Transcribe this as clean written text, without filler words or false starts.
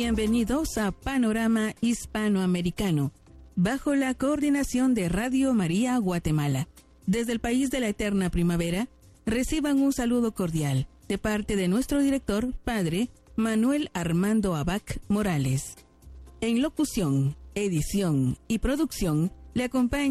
Bienvenidos a Panorama Hispanoamericano, bajo la coordinación de Radio María Guatemala. Desde el país de la eterna primavera, reciban un saludo cordial de parte de nuestro director, Padre Manuel Armando Abac Morales. En locución, edición y producción le acompaña